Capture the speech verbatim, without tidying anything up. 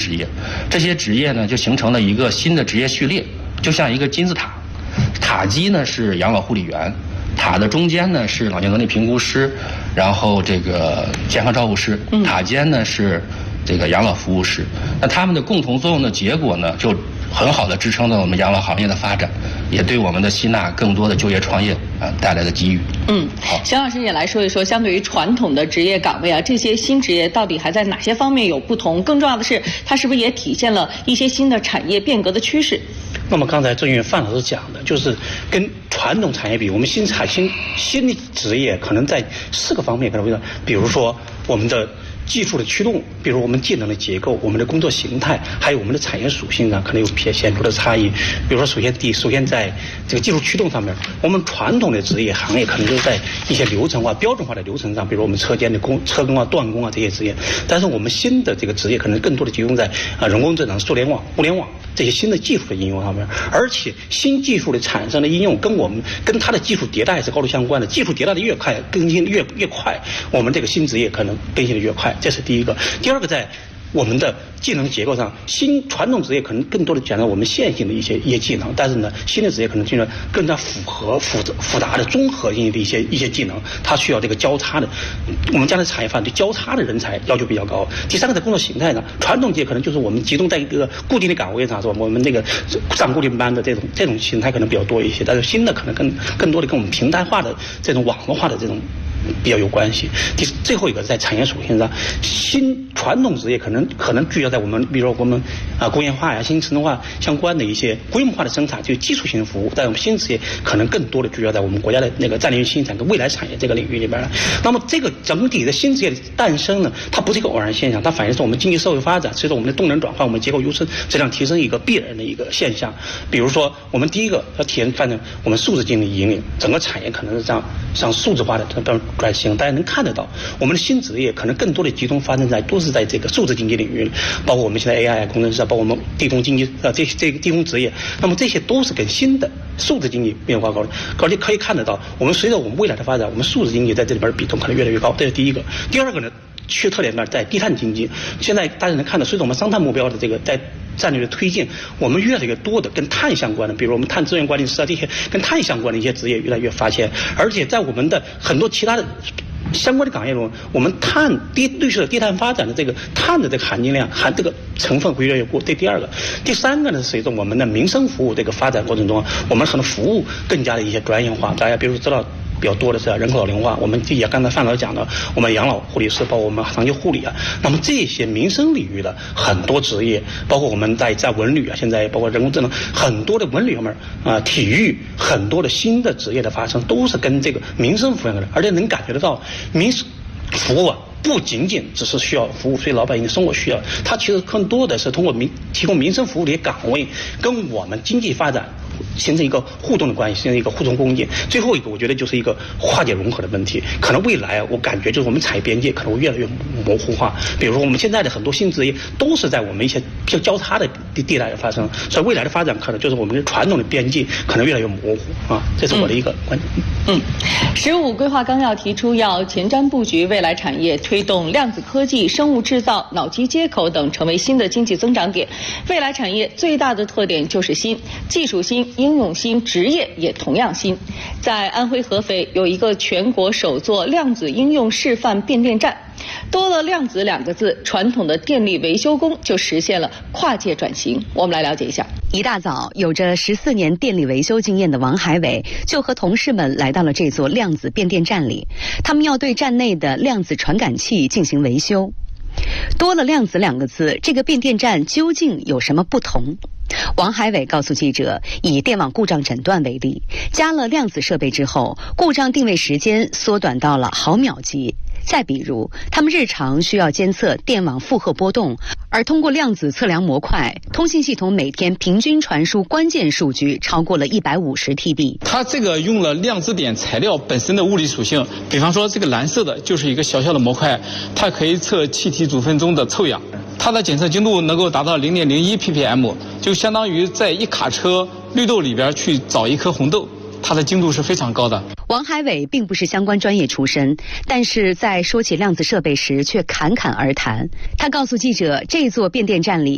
职业，这些职业呢就形成了一个新的职业序列，就像一个金字塔，塔基呢是养老护理员，塔的中间呢是老年能力评估师，然后这个健康照护师，塔尖呢是这个养老服务师。那他们的共同作用的结果呢，就很好的支撑了我们养老行业的发展，也对我们的吸纳更多的就业创业啊带来的机遇。 嗯，好，邢老师也来说一说，相对于传统的职业岗位啊，这些新职业到底还在哪些方面有不同？更重要的是，它是不是也体现了一些新的产业变革的趋势？ 那么刚才郑云范老师讲的，就是跟传统产业比，我们新产新新的职业可能在四个方面可能会，比如说我们的技术的驱动，比如我们技能的结构，我们的工作形态，还有我们的产业属性上可能有偏显著的差异。比如说，首先第一，首先在这个技术驱动上面，我们传统的职业行业可能就是在一些流程化、标准化的流程上，比如我们车间的工、车工啊、锻工啊这些职业。但是我们新的这个职业可能更多的集中在啊人工智能、互联网、物联网这些新的技术的应用上面，而且新技术的产生的应用跟我们跟它的技术迭代是高度相关的。技术迭代的越快，更新越越快，我们这个新职业可能更新的越快。这是第一个。第二个，在我们的技能结构上，新传统职业可能更多的讲到我们现行的一些一些技能，但是呢，新的职业可能进入更加符合复杂复杂的综合性的一些一些技能，它需要这个交叉的。我们将来产业发展对交叉的人才要求比较高。第三个，在工作形态呢，传统职业可能就是我们集中在一个固定的岗位上，是吧？我们那个上固定班的这种这种形态可能比较多一些，但是新的可能更更多的跟我们平台化的这种网络化的这种比较有关系。第最后一个，在产业属性上，新传统职业可能可能聚焦在我们，比如说我们啊工业化呀、新城镇化相关的一些规模化的生产，就是基础性的服务。但我们新职业可能更多的聚焦在我们国家的那个战略性产跟未来产业这个领域里边了。那么这个整体的新职业的诞生呢，它不是一个偶然现象，它反映是我们经济社会发展，随着我们的动能转换、我们结构优势质量提升一个必然的一个现象。比如说，我们第一个要体现发展我们数字经济引领整个产业可能是这样向数字化的转型，大家能看得到，我们的新职业可能更多的集中发生在都是在这个数字经济领域，包括我们现在 A I 工程师，包括我们地空经济啊这这个地空职业，那么这些都是跟新的数字经济变化高的，而且可以看得到，我们随着我们未来的发展，我们数字经济在这里边的比重可能越来越高，这是第一个。第二个呢，缺特点呢在低碳经济，现在大家能看到，随着我们双碳目标的这个在战略的推进，我们越来越多的跟碳相关的，比如我们碳资源管理师啊这些跟碳相关的一些职业越来越发现，而且在我们的很多其他的相关的岗业中，我们碳低绿色低碳发展的这个碳的这个含金量含这个成分会越来越过。这第二个，第三个呢，随着我们的民生服务这个发展过程中，我们很多服务更加的一些专业化，大家比如知道比较多的是人口老龄化，我们也刚才范老师讲的，我们养老护理师，包括我们长期护理啊，那么这些民生领域的很多职业，包括我们在在文旅啊，现在包括人工智能，很多的文旅方面啊，体育很多的新的职业的发生，都是跟这个民生服务相关的，而且能感觉得到民生服务啊。不仅仅只是需要服务所以老百姓的生活需要，它其实更多的是通过民提供民生服务的岗位，跟我们经济发展形成一个互动的关系，形成一个互动共进。最后一个，我觉得就是一个化解融合的问题。可能未来我感觉就是我们产业边界可能会越来越模糊化。比如说我们现在的很多新职业都是在我们一些比较交叉的地带发生，所以未来的发展可能就是我们的传统的边界可能越来越模糊啊。这是我的一个观点。 嗯，十五规划纲要提出要前瞻布局未来产业，推动量子科技、生物制造、脑机接口等成为新的经济增长点。未来产业最大的特点就是新，技术新、应用新，职业也同样新。在安徽合肥有一个全国首座量子应用示范变电站，多了量子两个字，传统的电力维修工就实现了跨界转型。我们来了解一下。 一大早，有着十四年电力维修经验的王海伟就和同事们来到了这座量子变电站里，他们要对站内的量子传感器进行维修。多了量子两个字，这个变电站究竟有什么不同？王海伟告诉记者，以电网故障诊断为例，加了量子设备之后，故障定位时间缩短到了毫秒级。再比如，他们日常需要监测电网负荷波动，而通过量子测量模块，通信系统每天平均传输关键数据超过了一百五十 T B。 它这个用了量子点材料本身的物理属性，比方说这个蓝色的就是一个小小的模块，它可以测气体组分中的臭氧，它的检测精度能够达到 零点零一 P P M， 就相当于在一卡车绿豆里边去找一颗红豆。它的精度是非常高的。 王海伟并不是相关专业出身，但是在说起量子设备时却侃侃而谈。他告诉记者，这座变电站里